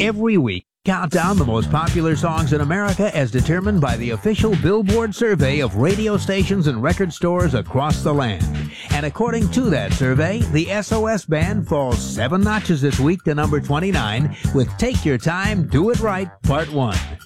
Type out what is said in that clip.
Every week, count down the most popular songs in America as determined by the official Billboard survey of radio stations and record stores across the land. And according to that survey, the SOS Band falls 7 notches this week to number 29 with Take Your Time, Do It Right, Part 1.